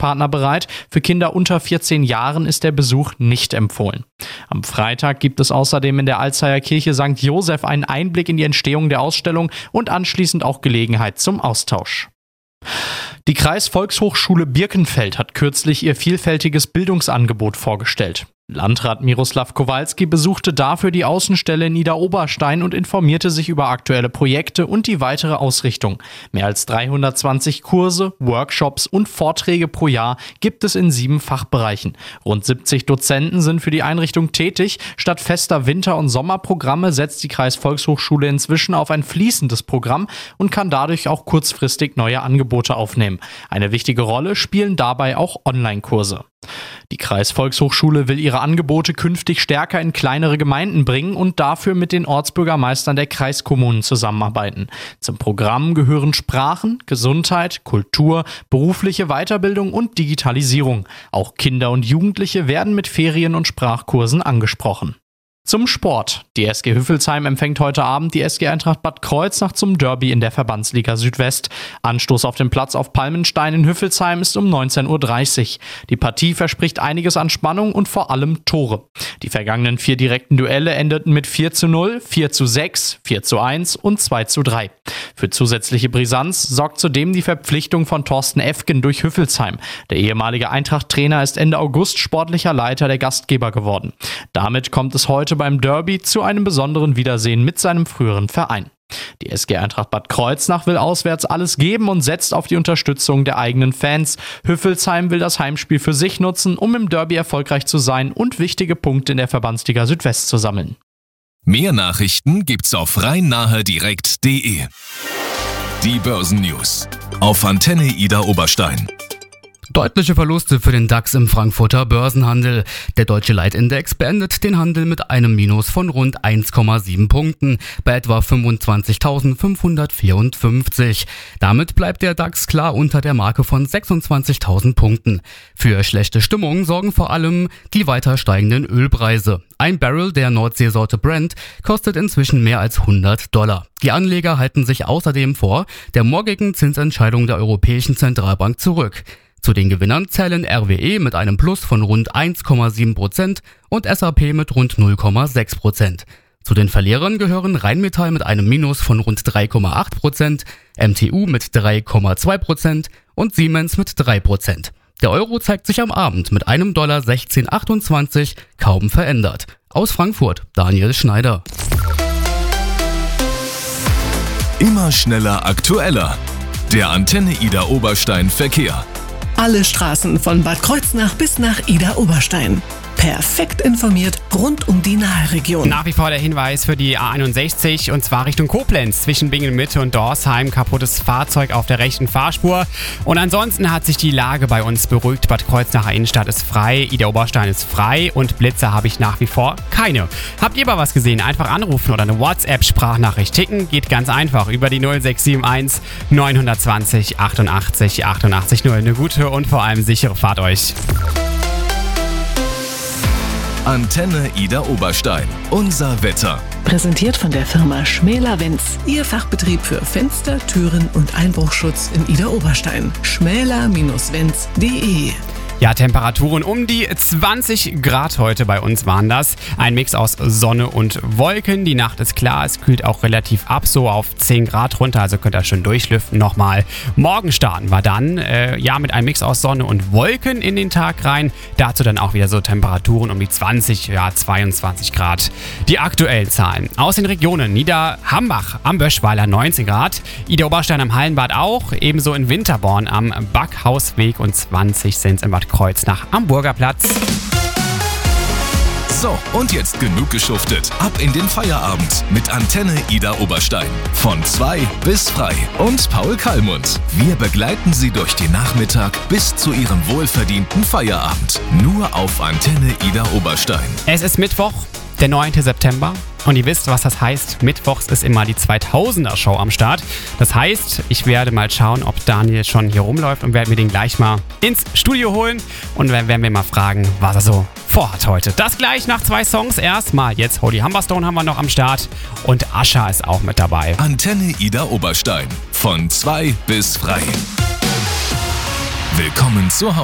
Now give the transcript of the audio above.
Ansprechpartner bereit. Für Kinder unter 14 Jahren ist der Besuch nicht empfohlen. Am Freitag gibt es außerdem in der Alzeier Kirche St. Joseph einen Einblick in die Entstehung der Ausstellung und anschließend auch Gelegenheit zum Austausch. Die Kreisvolkshochschule Birkenfeld hat kürzlich ihr vielfältiges Bildungsangebot vorgestellt. Landrat Miroslav Kowalski besuchte dafür die Außenstelle in Idar-Oberstein und informierte sich über aktuelle Projekte und die weitere Ausrichtung. Mehr als 320 Kurse, Workshops und Vorträge pro Jahr gibt es in 7 Fachbereichen. Rund 70 Dozenten sind für die Einrichtung tätig. Statt fester Winter- und Sommerprogramme setzt die Kreisvolkshochschule inzwischen auf ein fließendes Programm und kann dadurch auch kurzfristig neue Angebote aufnehmen. Eine wichtige Rolle spielen dabei auch Online-Kurse. Die Kreisvolkshochschule will ihre Angebote künftig stärker in kleinere Gemeinden bringen und dafür mit den Ortsbürgermeistern der Kreiskommunen zusammenarbeiten. Zum Programm gehören Sprachen, Gesundheit, Kultur, berufliche Weiterbildung und Digitalisierung. Auch Kinder und Jugendliche werden mit Ferien- und Sprachkursen angesprochen. Zum Sport. Die SG Hüffelsheim empfängt heute Abend die SG Eintracht Bad Kreuznach zum Derby in der Verbandsliga Südwest. Anstoß auf den Platz auf Palmenstein in Hüffelsheim ist um 19:30 Uhr. Die Partie verspricht einiges an Spannung und vor allem Tore. Die vergangenen 4 direkten Duelle endeten mit 4:0, 4:6, 4:1 und 2:3. Für zusätzliche Brisanz sorgt zudem die Verpflichtung von Thorsten Efgen durch Hüffelsheim. Der ehemalige Eintracht-Trainer ist Ende August sportlicher Leiter der Gastgeber geworden. Damit kommt es heute beim Derby zu einem besonderen Wiedersehen mit seinem früheren Verein. Die SG Eintracht Bad Kreuznach will auswärts alles geben und setzt auf die Unterstützung der eigenen Fans. Hüffelsheim will das Heimspiel für sich nutzen, um im Derby erfolgreich zu sein und wichtige Punkte in der Verbandsliga Südwest zu sammeln. Mehr Nachrichten gibt's auf rheinnachherdirekt.de. Die Börsennews auf Antenne Idar Oberstein. Deutliche Verluste für den DAX im Frankfurter Börsenhandel. Der deutsche Leitindex beendet den Handel mit einem Minus von rund 1,7 Punkten bei etwa 25.554. Damit bleibt der DAX klar unter der Marke von 26.000 Punkten. Für schlechte Stimmung sorgen vor allem die weiter steigenden Ölpreise. Ein Barrel der Nordseesorte Brent kostet inzwischen mehr als $100. Die Anleger halten sich außerdem vor der morgigen Zinsentscheidung der Europäischen Zentralbank zurück. Zu den Gewinnern zählen RWE mit einem Plus von rund 1,7% und SAP mit rund 0,6%. Zu den Verlierern gehören Rheinmetall mit einem Minus von rund 3,8%, MTU mit 3,2% und Siemens mit 3%. Der Euro zeigt sich am Abend mit einem $16,28 kaum verändert. Aus Frankfurt, Daniel Schneider. Immer schneller, aktueller. Der Antenne Idar Oberstein Verkehr. Alle Straßen von Bad Kreuznach bis nach Idar Oberstein. Perfekt informiert rund um die Naheregion. Nach wie vor der Hinweis für die A61 und zwar Richtung Koblenz zwischen Bingen-Mitte und Dorsheim. Kaputtes Fahrzeug auf der rechten Fahrspur. Und ansonsten hat sich die Lage bei uns beruhigt. Bad Kreuznacher Innenstadt ist frei, Idar Oberstein ist frei und Blitzer habe ich nach wie vor keine. Habt ihr mal was gesehen? Einfach anrufen oder eine WhatsApp-Sprachnachricht ticken. Geht ganz einfach über die 0671 920 88 88 0. Eine gute und vor allem sichere Fahrt euch. Antenne Idar Oberstein. Unser Wetter. Präsentiert von der Firma Schmäler-Wenz. Ihr Fachbetrieb für Fenster, Türen und Einbruchschutz in Idar Oberstein. schmäler-wenz.de. Ja, Temperaturen um die 20 Grad heute bei uns waren das. Ein Mix aus Sonne und Wolken. Die Nacht ist klar, es kühlt auch relativ ab, so auf 10 Grad runter, also könnt ihr schön durchlüften nochmal. Morgen starten wir dann, mit einem Mix aus Sonne und Wolken in den Tag rein. Dazu dann auch wieder so Temperaturen um die 20, 22 Grad. Die aktuellen Zahlen aus den Regionen: Niederhambach am Böschweiler 19 Grad, Idar Oberstein am Hallenbad auch, ebenso in Winterborn am Backhausweg und 20 sind es in Bad Kreuznach am Burgerplatz. So, und jetzt genug geschuftet. Ab in den Feierabend mit Antenne Idar Oberstein. Von 2 bis frei. Und Paul Kallmund. Wir begleiten Sie durch den Nachmittag bis zu Ihrem wohlverdienten Feierabend. Nur auf Antenne Idar Oberstein. Es ist Mittwoch, der 9. September. Und ihr wisst, was das heißt. Mittwochs ist immer die 2000er-Show am Start. Das heißt, ich werde mal schauen, ob Daniel schon hier rumläuft und werde mir den gleich mal ins Studio holen. Und dann werden wir mal fragen, was er so vorhat heute. Das gleich nach 2 Songs. Erstmal jetzt Holy Humberstone haben wir noch am Start. Und Ascha ist auch mit dabei. Antenne Idar Oberstein. Von 2 bis frei. Willkommen zu Hause.